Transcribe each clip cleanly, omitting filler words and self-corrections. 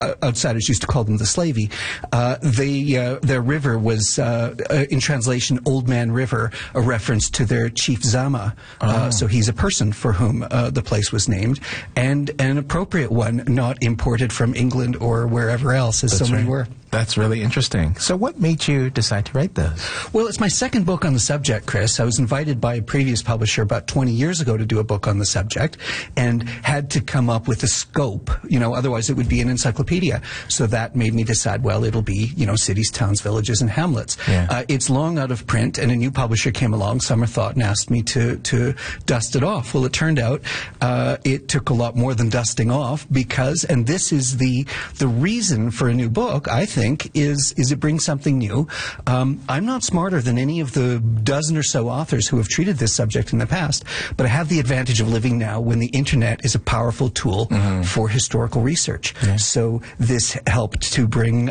outsiders used to call them the Slavey. Their river was, in translation, Old Man River, a reference to their chief Zama. So he's a person for whom the place was named, and an appropriate one, not imported from England or wherever else, as so many were. That's really interesting. So what made you decide to write this? Well, it's my second book on the subject, Chris. I was invited by a previous publisher about 20 years ago to do a book on the subject, and had to come up with a scope, otherwise it would be an encyclopedia. So that made me decide, well, it'll be, cities, towns, villages, and hamlets. Yeah. It's long out of print, and a new publisher came along, Summer Thought, and asked me to dust it off. Well, it turned out it took a lot more than dusting off, because, and this is the reason for a new book, I think, is it brings something new. I'm not smarter than any of the dozen or so authors who have treated this subject in the past, but I have the advantage of living now when the internet is a powerful tool for historical research. Yeah. So this helped to bring,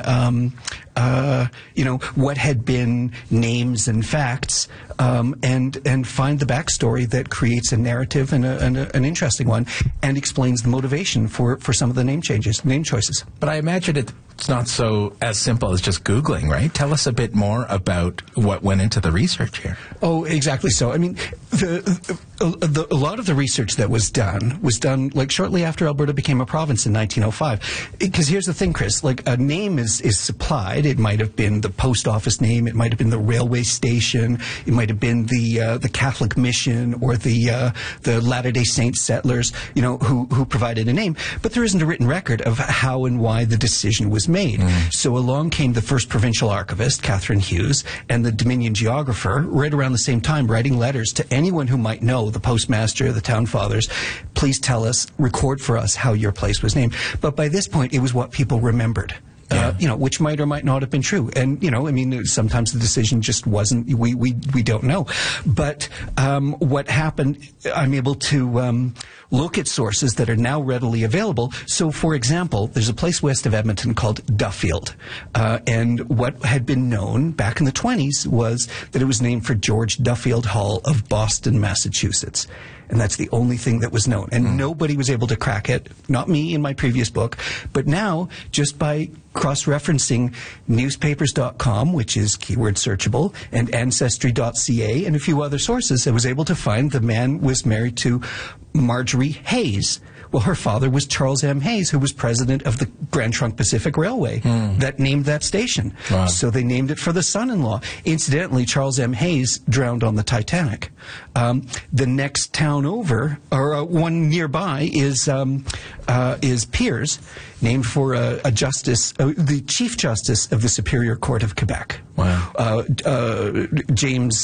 what had been names and facts, and find the backstory that creates a narrative and an interesting one, and explains the motivation for some of the name choices. But I imagine it's not so as simple as just Googling, right? Tell us a bit more about what went into the research here. Oh, exactly so. I mean, a lot of the research that was done like shortly after Alberta became a province in 1905. Because here's the thing, Chris, like a name is supplied. It might have been the post office name. It might have been the railway station. It might have been the Catholic mission or the Latter-day Saint settlers, who provided a name. But there isn't a written record of how and why the decision was made. So along came the first provincial archivist, Catherine Hughes, and the Dominion geographer, right around the same time, writing letters to anyone who might know, the postmaster, the town fathers, please tell us, record for us how your place was named. But by this point, it was what people remembered. Which might or might not have been true. And, sometimes the decision just wasn't, we don't know. But what happened, I'm able to look at sources that are now readily available. So, for example, there's a place west of Edmonton called Duffield. And what had been known back in the 1920s was that it was named for George Duffield Hall of Boston, Massachusetts. And that's the only thing that was known. And nobody was able to crack it, not me in my previous book, but now, just by cross-referencing newspapers.com, which is keyword searchable, and ancestry.ca, and a few other sources, I was able to find the man was married to Marjorie Hayes. Well, her father was Charles M. Hayes, who was president of the Grand Trunk Pacific Railway that named that station. Wow. So they named it for the son-in-law. Incidentally, Charles M. Hayes drowned on the Titanic. The next town over, or one nearby, is Piers, named for a justice, the Chief Justice of the Superior Court of Quebec. Wow. James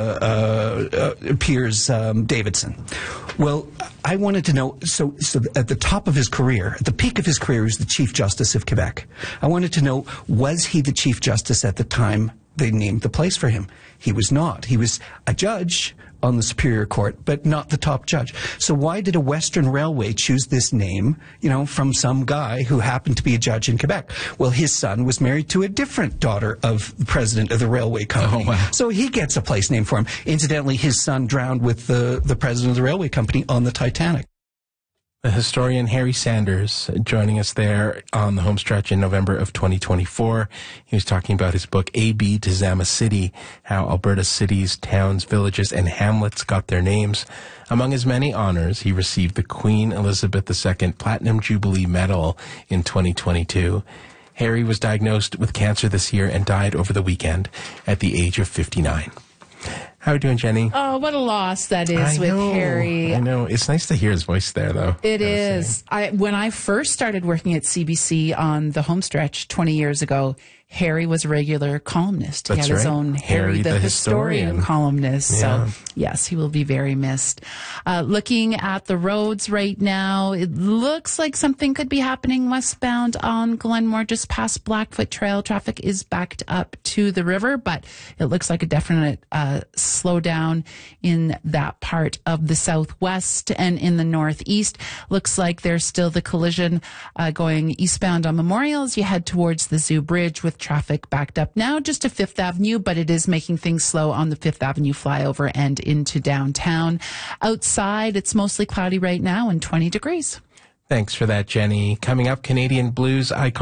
Piers Davidson. Well, I wanted to know, so at the top of his career, at the peak of his career, he was the Chief Justice of Quebec. I wanted to know, was he the Chief Justice at the time they named the place for him? He was not. He was a judge on the Superior Court, but not the top judge. So why did a Western Railway choose this name, from some guy who happened to be a judge in Quebec? Well, his son was married to a different daughter of the president of the railway company. Oh, wow. So he gets a place named for him. Incidentally, his son drowned with the president of the railway company on the Titanic. The historian Harry Sanders joining us there on the home stretch in November of 2024. He was talking about his book, A.B. to Zama City, how Alberta's cities, towns, villages, and hamlets got their names. Among his many honors, he received the Queen Elizabeth II Platinum Jubilee Medal in 2022. Harry was diagnosed with cancer this year and died over the weekend at the age of 59. How are you doing, Jenny? Oh, what a loss that is with Harry. I know. It's nice to hear his voice there, though. It is. When I first started working at CBC on the home stretch 20 years ago, Harry was a regular columnist. He had his own Harry the Historian columnist. Yeah. So, yes, he will be very missed. Looking at the roads right now, it looks like something could be happening westbound on Glenmore, just past Blackfoot Trail. Traffic is backed up to the river, but it looks like a definite slowdown in that part of the southwest and in the northeast. Looks like there's still the collision going eastbound on Memorial as you head towards the Zoo Bridge, with traffic backed up now just to Fifth Avenue, but it is making things slow on the Fifth Avenue flyover and into downtown. Outside, it's mostly cloudy right now and 20 degrees. Thanks for that, Jenny. Coming up, Canadian blues icon